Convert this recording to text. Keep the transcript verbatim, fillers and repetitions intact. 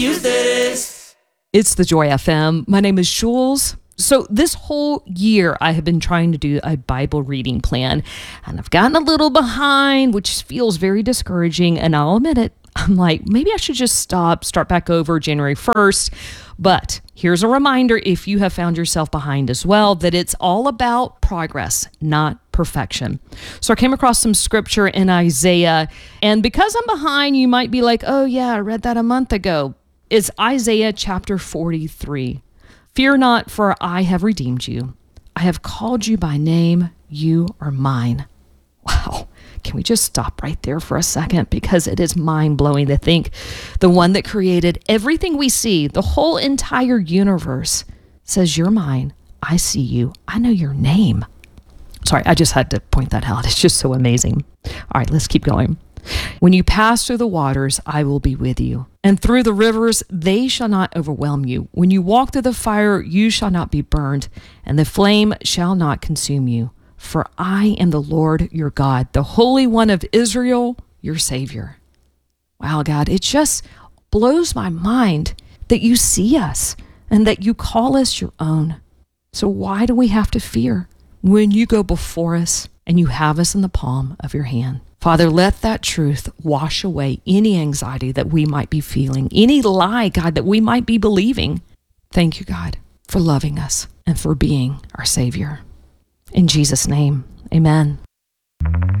Use this. It's the Joy F M. My name is Jules. So this whole year, I have been trying to do a Bible reading plan, and I've gotten a little behind, which feels very discouraging. And I'll admit it, I'm like, maybe I should just stop, start back over January first. But here's a reminder, if you have found yourself behind as well, that it's all about progress, not perfection. So I came across some scripture in Isaiah, and because I'm behind, you might be like, oh yeah, I read that a month ago. It's Isaiah chapter forty-three. Fear not, for I have redeemed you. I have called you by name. You are mine. Wow. Can we just stop right there for a second? Because it is mind-blowing to think the one that created everything we see, the whole entire universe, says, you're mine. I see you. I know your name. Sorry, I just had to point that out. It's just so amazing. All right, let's keep going. When you pass through the waters, I will be with you. And through the rivers, they shall not overwhelm you. When you walk through the fire, you shall not be burned, and the flame shall not consume you. For I am the Lord your God, the Holy One of Israel, your Savior. Wow, God, it just blows my mind that you see us and that you call us your own. So why do we have to fear when you go before us and you have us in the palm of your hand? Father, let that truth wash away any anxiety that we might be feeling, any lie, God, that we might be believing. Thank you, God, for loving us and for being our Savior. In Jesus' name, amen.